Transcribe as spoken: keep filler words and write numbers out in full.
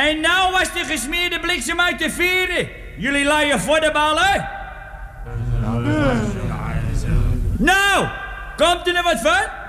En nou was de gesmeerde bliksem uit de vieren. Jullie laaien voor de ballen. Nou, komt er nog wat van?